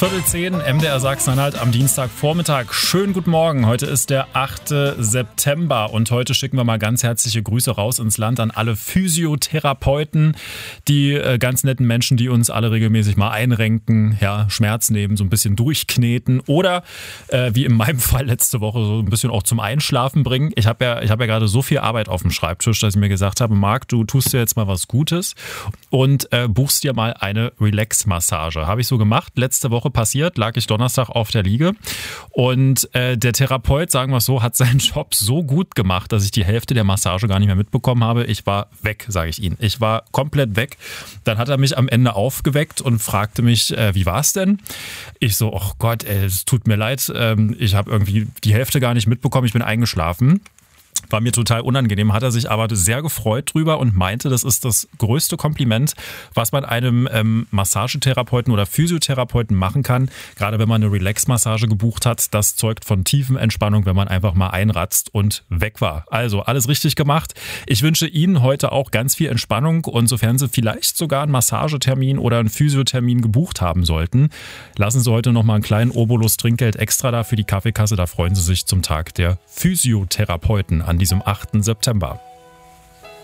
9:45, MDR Sachsen-Anhalt am Dienstagvormittag. Schönen guten Morgen. Heute ist der 8. September und heute schicken wir mal ganz herzliche Grüße raus ins Land an alle Physiotherapeuten, die ganz netten Menschen, die uns alle regelmäßig mal einrenken, ja, Schmerz nehmen, so ein bisschen durchkneten oder wie in meinem Fall letzte Woche so ein bisschen auch zum Einschlafen bringen. Ich habe ja gerade so viel Arbeit auf dem Schreibtisch, dass ich mir gesagt habe, Marc, du tust dir jetzt mal was Gutes und buchst dir mal eine Relax-Massage. Habe ich so gemacht. Letzte Woche passiert, lag ich Donnerstag auf der Liege und der Therapeut, sagen wir es so, hat seinen Job so gut gemacht, dass ich die Hälfte der Massage gar nicht mehr mitbekommen habe. Ich war weg, sage ich Ihnen. Ich war komplett weg. Dann hat er mich am Ende aufgeweckt und fragte mich, wie war es denn? Ich so, oh Gott, es tut mir leid, ich habe irgendwie die Hälfte gar nicht mitbekommen, ich bin eingeschlafen. War mir total unangenehm, hat er sich aber sehr gefreut drüber und meinte, das ist das größte Kompliment, was man einem Massagetherapeuten oder Physiotherapeuten machen kann. Gerade wenn man eine Relax-Massage gebucht hat, das zeugt von tiefen Entspannung, wenn man einfach mal einratzt und weg war. Also alles richtig gemacht. Ich wünsche Ihnen heute auch ganz viel Entspannung und sofern Sie vielleicht sogar einen Massagetermin oder einen Physiothermin gebucht haben sollten, lassen Sie heute nochmal einen kleinen Obolus Trinkgeld extra da für die Kaffeekasse. Da freuen Sie sich zum Tag der Physiotherapeuten an diesem 8. September.